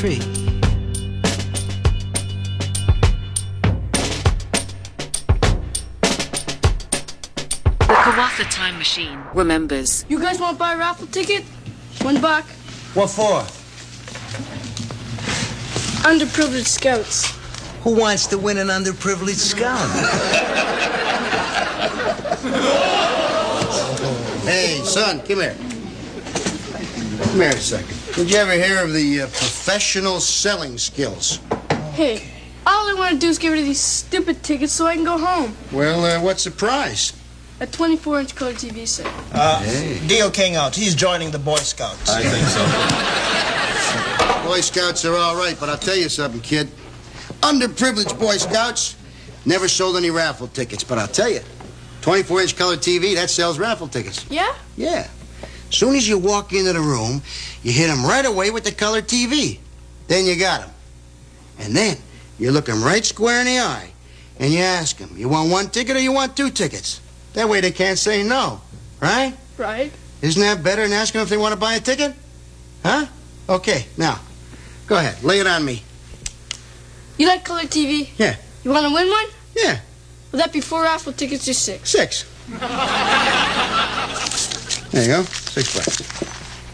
tree. The Kawatha Time Machine remembers. You guys want to buy a raffle ticket? $1. What for? Underprivileged scouts. Who wants to win an underprivileged scout? Hey, son, come here. Come here a second. Did you ever hear of the professional selling skills? Hey, all I want to do is get rid of these stupid tickets so I can go home. Well, what's the prize? A 24-inch color TV set. Dio King out. He's joining the Boy Scouts. I think so. Boy Scouts are all right, but I'll tell you something, kid. Underprivileged Boy Scouts never sold any raffle tickets, but I'll tell you, 24-inch color TV, that sells raffle tickets. Yeah? Yeah. Soon as you walk into the room, you hit them right away with the color TV. Then you got them. And then you look them right square in the eye, and you ask them, you want one ticket or you want 2 tickets? That way they can't say no, right? Right. Isn't that better than asking them if they want to buy a ticket? Huh? Okay, now, go ahead, lay it on me. You like color TV? Yeah. You want to win one? Yeah, Will that be 4 raffle tickets or 6? 6. There you go, $6.